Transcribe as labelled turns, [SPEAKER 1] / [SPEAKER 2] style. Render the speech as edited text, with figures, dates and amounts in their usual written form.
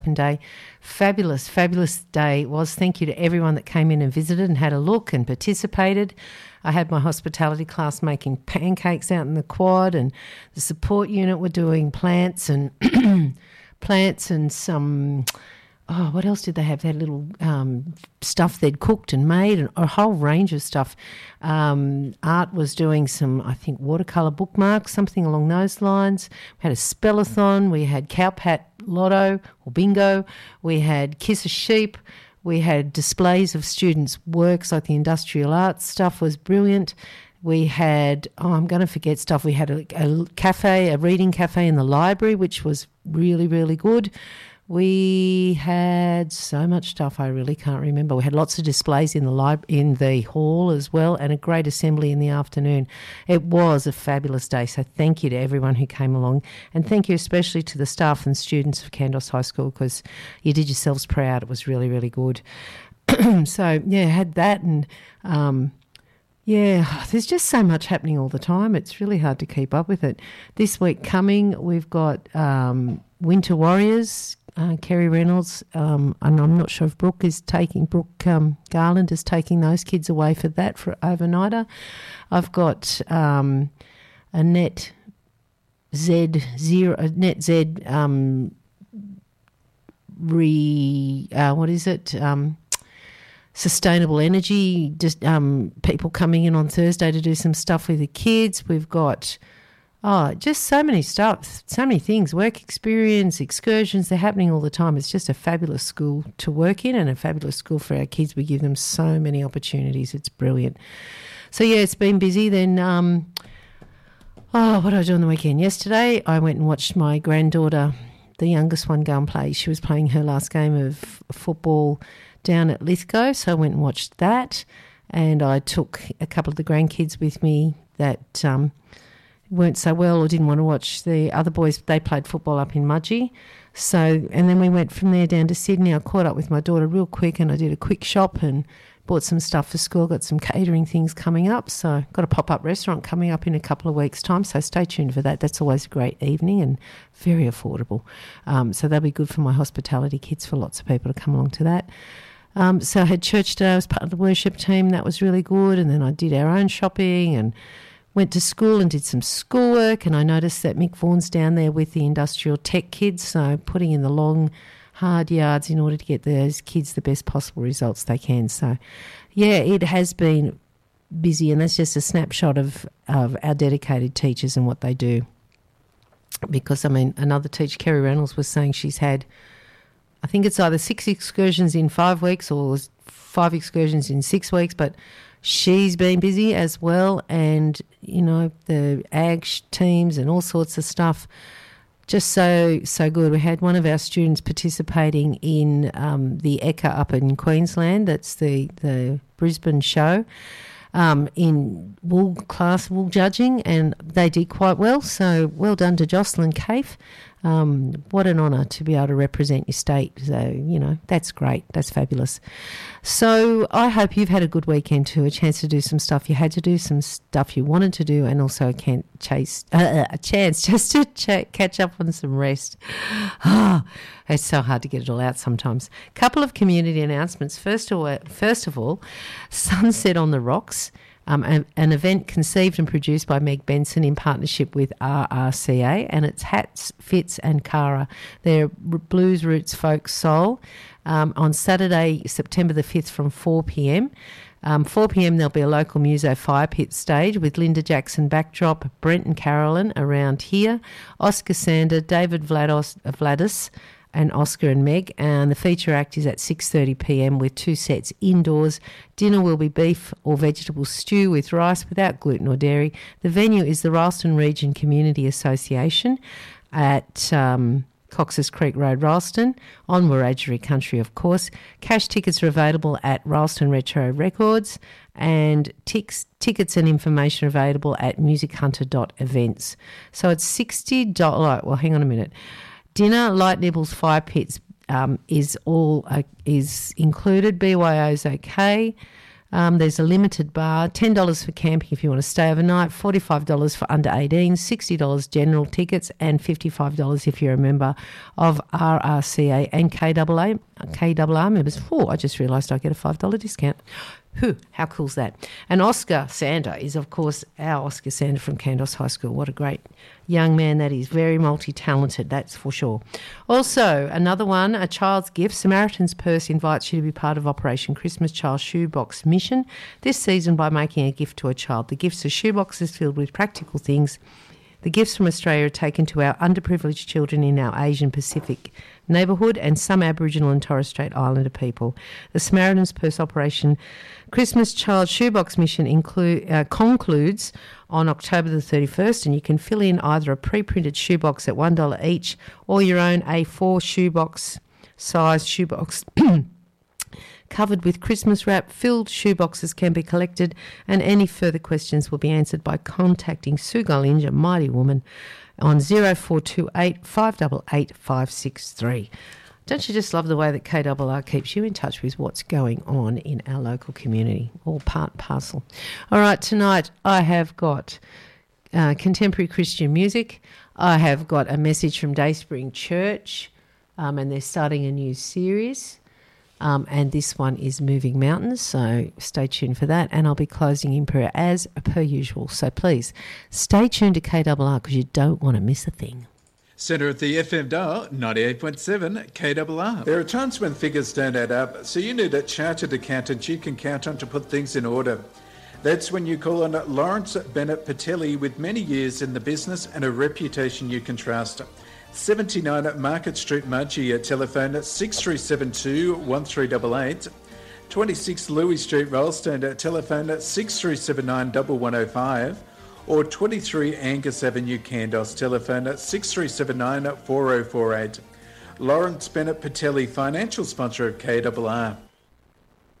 [SPEAKER 1] day. Fabulous, fabulous day it was. Thank you to everyone that came in and visited and had a look and participated. I had my hospitality class making pancakes out in the quad, and the support unit were doing plants and plants and some... Oh, what else did they have? They had little stuff they'd cooked and made, and a whole range of stuff. Art was doing some, I think, watercolour bookmarks, something along those lines. We had a spellathon. We had cowpat lotto or bingo. We had kiss a sheep. We had displays of students' works, like the industrial arts stuff was brilliant. We had, I'm going to forget stuff. We had a cafe, a reading cafe in the library, which was really, really good. We had so much stuff I really can't remember. We had lots of displays in the hall as well, and a great assembly in the afternoon. It was a fabulous day, so thank you to everyone who came along, and thank you especially to the staff and students of Kandos High School, because you did yourselves proud. It was really, really good. So, yeah, had that, and there's just so much happening all the time. It's really hard to keep up with it. This week coming, we've got Winter Warriors, Kerry Reynolds, and I'm not sure if Brooke Garland is taking those kids away for that for overnighter. I've got a Net Z sustainable energy, just people coming in on Thursday to do some stuff with the kids. We've got just so many stuff, so many things, work experience, excursions, they're happening all the time. It's just a fabulous school to work in and a fabulous school for our kids. We give them so many opportunities. It's brilliant. So, yeah, it's been busy. Then, what did I do on the weekend? Yesterday I went and watched my granddaughter, the youngest one, go and play. She was playing her last game of football down at Lithgow, so I went and watched that, and I took a couple of the grandkids with me that weren't so well or didn't want to watch the other boys. They played football up in Mudgee. So, and then we went from there down to Sydney. I caught up with my daughter real quick, and I did a quick shop and bought some stuff for school, got some catering things coming up. So got a pop-up restaurant coming up in a couple of weeks' time, so stay tuned for that. That's always a great evening and very affordable. So that'll be good for my hospitality kids, for lots of people to come along to that. So I had church today. I was part of the worship team. That was really good. And then I did our own shopping and went to school and did some schoolwork, and I noticed that Mick Vaughan's down there with the industrial tech kids, so putting in the long, hard yards in order to get those kids the best possible results they can. So, yeah, it has been busy, and that's just a snapshot of our dedicated teachers and what they do. Because, I mean, another teacher, Kerry Reynolds, was saying she's had, I think it's either 6 excursions in 5 weeks or 5 excursions in 6 weeks, but she's been busy as well, and, you know, the ag teams and all sorts of stuff. Just so good. We had one of our students participating in the ECA up in Queensland. That's the Brisbane show, in wool judging, and they did quite well. So well done to Jocelyn Caife. What an honour to be able to represent your state. So, you know, that's great. That's fabulous. So I hope you've had a good weekend too, a chance to do some stuff you had to do, some stuff you wanted to do, and also a chance just to catch up on some rest. It's so hard to get it all out sometimes. Couple of community announcements. First of all, Sunset on the Rocks, an event conceived and produced by Meg Benson in partnership with RRCA, and it's Hats, Fits and Cara. They're blues, roots, folk, soul. On Saturday, September the 5th from 4 p.m. 4 p.m. there'll be a local muso fire pit stage with Linda Jackson backdrop, Brent and Carolyn around here, Oscar Sander, David Vladis, and Oscar and Meg, and the feature act is at 6:30 p.m. with 2 sets indoors. Dinner will be beef or vegetable stew with rice without gluten or dairy. The venue is the Ralston Region Community Association at Cox's Creek Road, Ralston, on Wiradjuri country, of course. Cash tickets are available at Ralston Retro Records, and tickets and information are available at musichunter.events. So it's $60. Well, hang on a minute. Dinner, light nibbles, fire pits is included. BYO's okay. There's a limited bar, $10 for camping if you want to stay overnight, $45 for under 18, $60 general tickets, and $55 if you're a member of RRCA and KRR members. I just realised I get a $5 discount. How cool's that? And Oscar Sander is, of course, our Oscar Sander from Kandos High School. What a great young man that is. Very multi-talented, that's for sure. Also, another one, a child's gift. Samaritan's Purse invites you to be part of Operation Christmas Child Shoebox Mission this season by making a gift to a child. The gifts are shoeboxes filled with practical things. The gifts from Australia are taken to our underprivileged children in our Asian Pacific neighbourhood and some Aboriginal and Torres Strait Islander people. The Samaritan's Purse Operation Christmas Child Shoebox Mission concludes on October the 31st, and you can fill in either a pre-printed shoebox at $1 each or your own A4 shoebox-sized shoebox covered with Christmas wrap. Filled shoeboxes can be collected, and any further questions will be answered by contacting Sue Golinge, a mighty woman, on 0428 588 563. Don't you just love the way that KRR keeps you in touch with what's going on in our local community? All part and parcel. All right, tonight I have got contemporary Christian music. I have got a message from Dayspring Church, and they're starting a new series. And this one is Moving Mountains, so stay tuned for that. And I'll be closing in prayer as per usual. So please stay tuned to KRR because you don't want to miss a thing.
[SPEAKER 2] Centre of the FM dial, 98.7 KRR. There are times when figures don't add up, so you need a chartered accountant you can count on to put things in order. That's when you call on Lawrence Bennett Patelli, with many years in the business and a reputation you can trust. 79 Market Street, Mudgee, at telephone 6372 1388. 26 Louis Street, Rolleston, at telephone 6379 1105. Or 23 Angus Avenue, Kandos, telephone 6379 4048. Lawrence Bennett Patelli, financial sponsor of KRR.